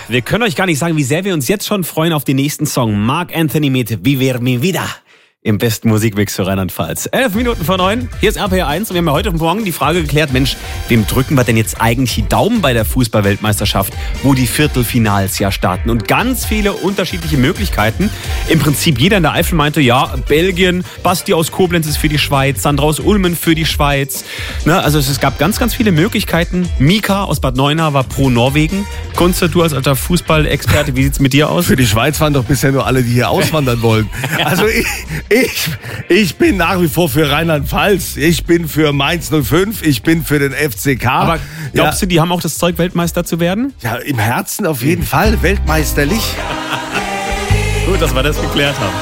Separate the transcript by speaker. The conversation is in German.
Speaker 1: Wir können euch gar nicht sagen, wie sehr wir uns jetzt schon freuen auf den nächsten Song. Marc Anthony mit Vivir mi vida im besten Musikmix für Rheinland-Pfalz. 11 Minuten vor 9, hier ist RPR 1 und wir haben ja heute Morgen die Frage geklärt, Mensch, wem drücken wir denn jetzt eigentlich die Daumen bei der Fußball-Weltmeisterschaft, wo die Viertelfinals ja starten? Und ganz viele unterschiedliche Möglichkeiten. Im Prinzip jeder in der Eifel meinte, ja, Belgien, Basti aus Koblenz ist für die Schweiz, Sandra aus Ulmen für die Schweiz. Ne, also es gab ganz, ganz viele Möglichkeiten. Mika aus Bad Neuenahr war pro Norwegen. Kunze, du als alter Fußballexperte, wie sieht's mit dir aus?
Speaker 2: Für die Schweiz waren doch bisher nur alle, die hier auswandern wollen. Also ich bin nach wie vor für Rheinland-Pfalz. Ich bin für Mainz 05. Ich bin für den FCK.
Speaker 1: Aber glaubst du, die haben auch das Zeug, Weltmeister zu werden?
Speaker 2: Ja, im Herzen auf jeden Fall. Weltmeisterlich.
Speaker 1: Gut, dass wir das geklärt haben.